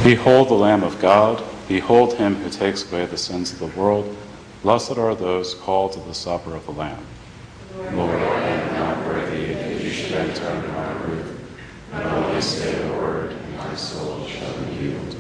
Behold the Lamb of God. Behold him who takes away the sins of the world. Blessed are those called to the supper of the Lamb. Lord, I am not worthy that you should enter under my roof, but only say a word, and my soul shall be healed.